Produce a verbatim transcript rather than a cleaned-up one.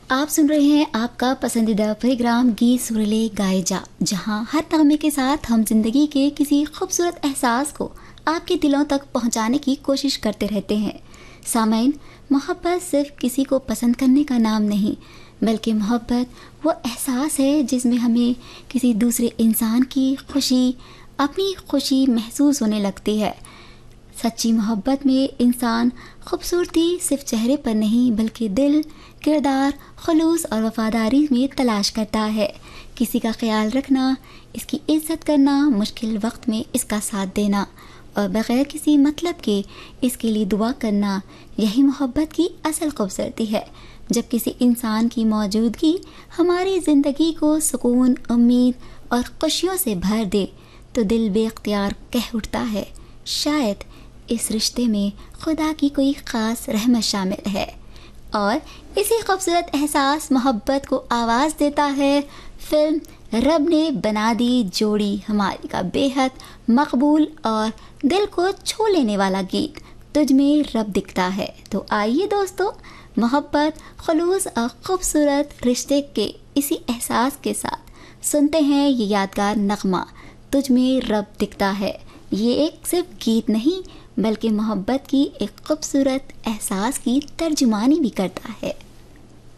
آپ سن رہے ہیں آپ کا پسندیدہ پروگرام گیت سریلے گائے جا، جہاں ہر نغمے کے ساتھ ہم زندگی کے کسی خوبصورت احساس کو آپ کے دلوں تک پہنچانے کی کوشش کرتے رہتے ہیں۔ سامعین، محبت صرف کسی کو پسند کرنے کا نام نہیں، بلکہ محبت وہ احساس ہے جس میں ہمیں کسی دوسرے انسان کی خوشی اپنی خوشی محسوس ہونے لگتی ہے۔ سچی محبت میں انسان خوبصورتی صرف چہرے پر نہیں بلکہ دل، کردار، خلوص اور وفاداری میں تلاش کرتا ہے۔ کسی کا خیال رکھنا، اس کی عزت کرنا، مشکل وقت میں اس کا ساتھ دینا اور بغیر کسی مطلب کے اس کے لیے دعا کرنا، یہی محبت کی اصل خوبصورتی ہے۔ جب کسی انسان کی موجودگی ہماری زندگی کو سکون، امید اور خوشیوں سے بھر دے تو دل بے اختیار کہہ اٹھتا ہے، شاید اس رشتے میں خدا کی کوئی خاص رحمت شامل ہے۔ اور اسی خوبصورت احساس محبت کو آواز دیتا ہے فلم رب نے بنا دی جوڑی ہماری کا بے حد مقبول اور دل کو چھو لینے والا گیت تجھ میں رب دکھتا ہے۔ تو آئیے دوستو، محبت، خلوص اور خوبصورت رشتے کے اسی احساس کے ساتھ سنتے ہیں یہ یادگار نغمہ تجھ میں رب دکھتا ہے۔ یہ ایک صرف گیت نہیں بلکہ محبت کی ایک خوبصورت احساس کی ترجمانی بھی کرتا ہے۔